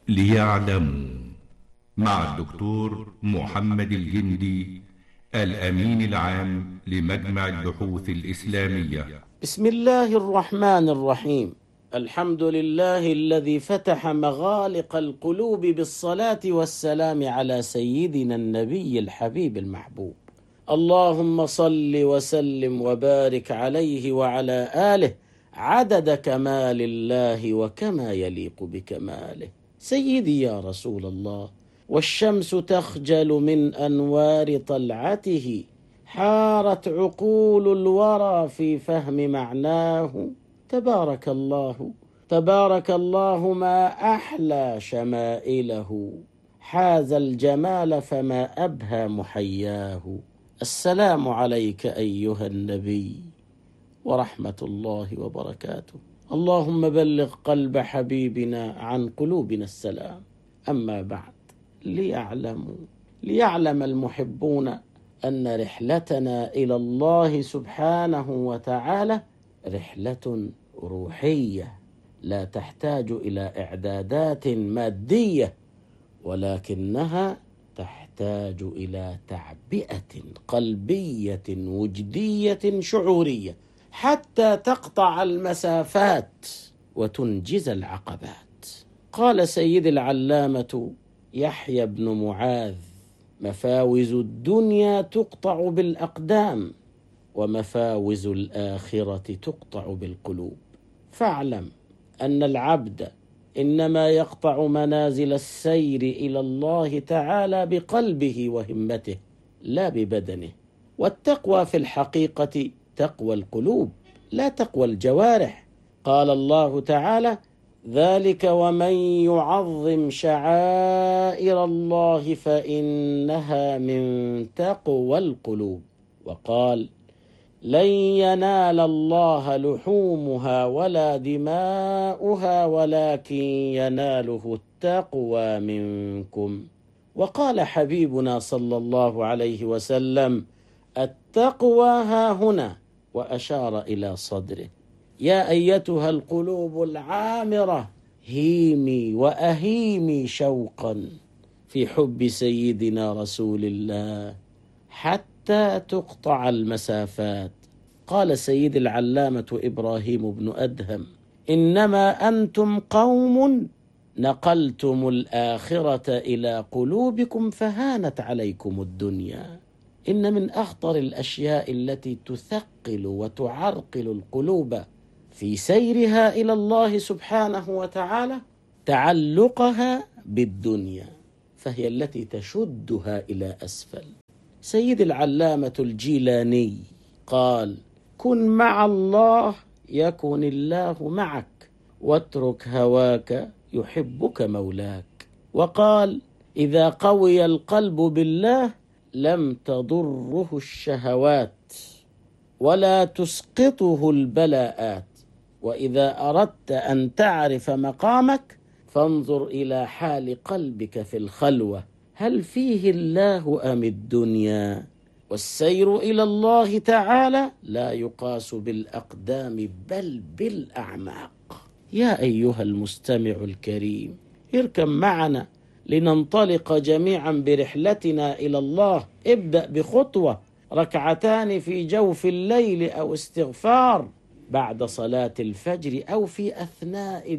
ليعلموا، مع الدكتور محمد الجندي، الأمين العام لمجمع البحوث الإسلامية. بسم الله الرحمن الرحيم. الحمد لله الذي فتح مغالق القلوب بالصلاة والسلام على سيدنا النبي الحبيب المحبوب. اللهم صل وسلم وبارك عليه وعلى آله عدد كمال الله وكما يليق بكماله. سيدي يا رسول الله، والشمس تخجل من أنوار طلعته، حارت عقول الورى في فهم معناه. تبارك الله تبارك الله، ما أحلى شمائله، حاز الجمال فما أبهى محياه. السلام عليك أيها النبي ورحمة الله وبركاته. اللهم بلغ قلب حبيبنا عن قلوبنا السلام. أما بعد، ليعلم المحبون أن رحلتنا إلى الله سبحانه وتعالى رحلة روحية لا تحتاج إلى إعدادات مادية، ولكنها تحتاج إلى تعبئة قلبية وجدية شعورية حتى تقطع المسافات وتنجز العقبات. قال سيد العلامة يحيى بن معاذ: مفاوز الدنيا تقطع بالأقدام، ومفاوز الآخرة تقطع بالقلوب. فاعلم أن العبد إنما يقطع منازل السير إلى الله تعالى بقلبه وهمته لا ببدنه. والتقوى في الحقيقة تقوى القلوب لا تقوى الجوارح. قال الله تعالى: ذلك ومن يعظم شعائر الله فإنها من تقوى القلوب. وقال: لن ينال الله لحومها ولا دماؤها ولكن يناله التقوى منكم. وقال حبيبنا صلى الله عليه وسلم: التقوى ها هنا، وأشار إلى صدره. يا أيتها القلوب العامرة، هيمي وأهيمي شوقا في حب سيدنا رسول الله حتى تقطع المسافات. قال سيد العلامة إبراهيم بن أدهم: إنما أنتم قوم نقلتم الآخرة إلى قلوبكم فهانت عليكم الدنيا. إن من أخطر الأشياء التي تثقل وتعرقل القلوب في سيرها إلى الله سبحانه وتعالى تعلقها بالدنيا، فهي التي تشدها إلى أسفل. سيد العلامة الجيلاني قال: كن مع الله يكن الله معك، واترك هواك يحبك مولاك. وقال: إذا قوي القلب بالله لم تضره الشهوات ولا تسقطه البلاءات. وإذا أردت أن تعرف مقامك فانظر إلى حال قلبك في الخلوة، هل فيه الله أم الدنيا؟ والسير إلى الله تعالى لا يقاس بالأقدام بل بالأعماق. يا أيها المستمع الكريم، اركب معنا لننطلق جميعا برحلتنا إلى الله. ابدأ بخطوة، ركعتان في جوف الليل أو استغفار بعد صلاة الفجر أو في أثناء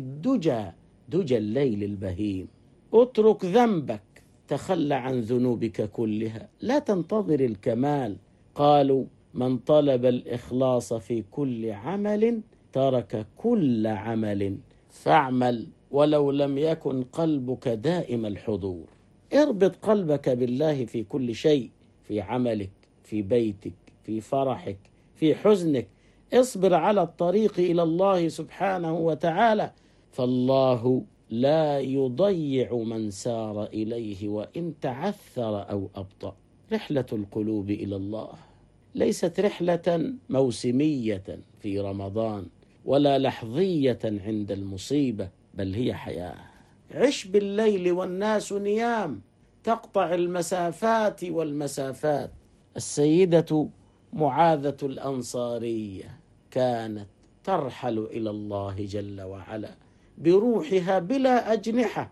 دجى الليل البهيم. اترك ذنبك، تخلى عن ذنوبك كلها، لا تنتظر الكمال. قالوا: من طلب الإخلاص في كل عمل ترك كل عمل فاعمل ولو لم يكن قلبك دائم الحضور. اربط قلبك بالله في كل شيء، في عملك، في بيتك، في فرحك، في حزنك. اصبر على الطريق إلى الله سبحانه وتعالى، فالله لا يضيع من سار إليه وإن تعثر أو أبطأ. رحلة القلوب إلى الله ليست رحلة موسمية في رمضان ولا لحظية عند المصيبة، بل هي حياة. عش بالليل والناس نيام، تقطع المسافات والمسافات. السيدة معاذة الأنصارية كانت ترحل إلى الله جل وعلا بروحها بلا أجنحة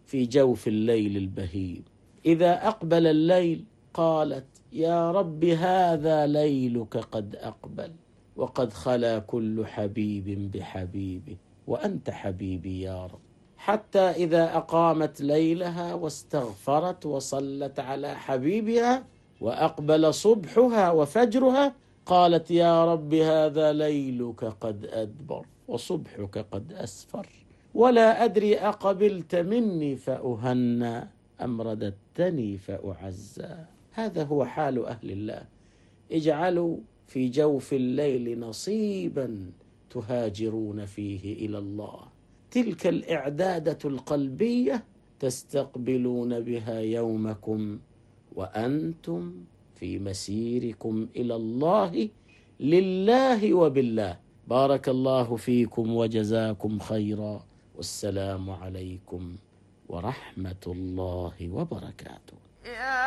في جوف الليل البهيم. إذا أقبل الليل قالت: يا رب هذا ليلك قد أقبل، وقد خلا كل حبيب بحبيبه، وأنت حبيبي يا رب. حتى إذا أقامت ليلها واستغفرت وصلت على حبيبها وأقبل صبحها وفجرها قالت: يا رب هذا ليلك قد أدبر، وصبحك قد أسفر، ولا أدري أقبلت مني فأهنى أم رددتني فأعزى. هذا هو حال أهل الله. اجعلوا في جوف الليل نصيبا تهاجرون فيه إلى الله. تلك الإعدادة القلبية تستقبلون بها يومكم وأنتم في مسيركم إلى الله، لله وبالله. بارك الله فيكم وجزاكم خيرا، والسلام عليكم ورحمة الله وبركاته.